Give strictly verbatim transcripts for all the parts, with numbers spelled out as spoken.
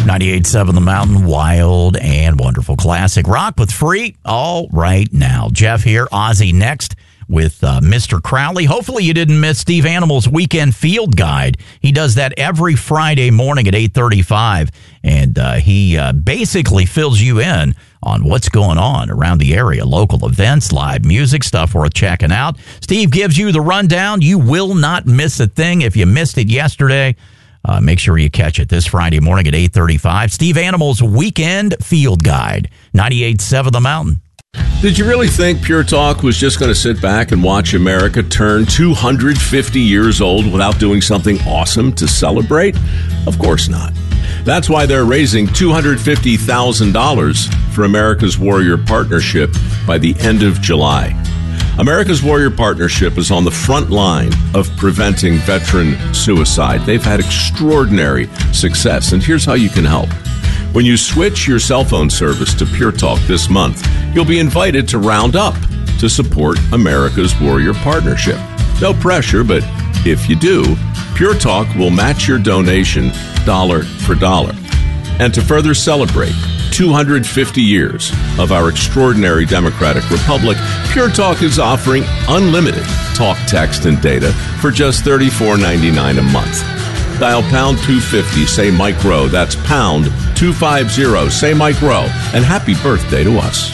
ninety-eight point seven The Mountain, wild and wonderful classic rock with Free all right now. Jeff here, Ozzy next with uh, Mister Crowley. Hopefully you didn't miss Steve Animal's Weekend Field Guide. He does that every Friday morning at eight thirty-five, and uh, he uh, basically fills you in on what's going on around the area, local events, live music, stuff worth checking out. Steve gives you the rundown. You will not miss a thing. If you missed it yesterday, uh, make sure you catch it this Friday morning at eight thirty-five. Steve Animal's Weekend Field Guide, ninety-eight point seven The Mountain. Did you really think Pure Talk was just going to sit back and watch America turn two hundred fifty years old without doing something awesome to celebrate? Of course not. That's why they're raising two hundred fifty thousand dollars for America's Warrior Partnership by the end of July. America's Warrior Partnership is on the front line of preventing veteran suicide. They've had extraordinary success, and here's how you can help. When you switch your cell phone service to Pure Talk this month, you'll be invited to round up to support America's Warrior Partnership. No pressure, but if you do, Pure Talk will match your donation dollar for dollar. And to further celebrate two hundred fifty years of our extraordinary democratic republic, Pure Talk is offering unlimited talk, text, and data for just thirty-four ninety-nine a month. Dial pound two fifty, say Mike Rowe. That's pound two fifty, say Mike Rowe. And happy birthday to us.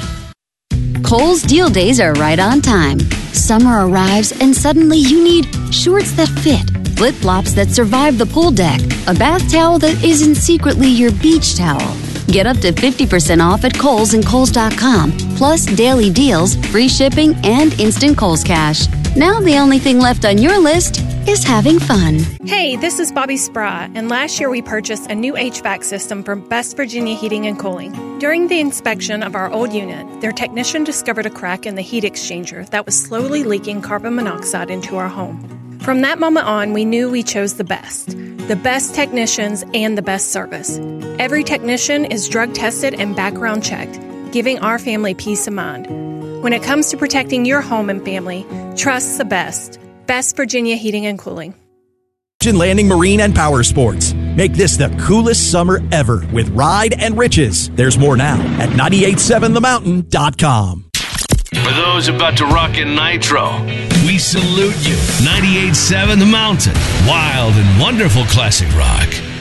Kohl's Deal Days are right on time. Summer arrives and suddenly you need shorts that fit, flip-flops that survive the pool deck, a bath towel that isn't secretly your beach towel. Get up to fifty percent off at Kohl's and Kohl's dot com, plus daily deals, free shipping, and instant Kohl's Cash. Now the only thing left on your list is having fun. Hey, this is Bobby Sprah, and last year we purchased a new H V A C system from Best Virginia Heating and Cooling. During the inspection of our old unit, their technician discovered a crack in the heat exchanger that was slowly leaking carbon monoxide into our home. From that moment on, we knew we chose the best. The best technicians and the best service. Every technician is drug tested and background checked, giving our family peace of mind. When it comes to protecting your home and family, trust the best. Best Virginia Heating and Cooling. Landing Marine and Power Sports. Make this the coolest summer ever with Ride and Riches. There's more now at ninety-eight seven the mountain dot com. For those about to rock in Nitro, we salute you. ninety-eight seven The Mountain. Wild and wonderful classic rock.